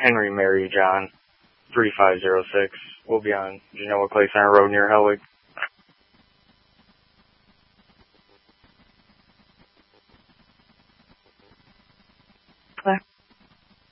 Henry Mary John 3506. We'll be on Genoa Clay Center Road near Hellwig.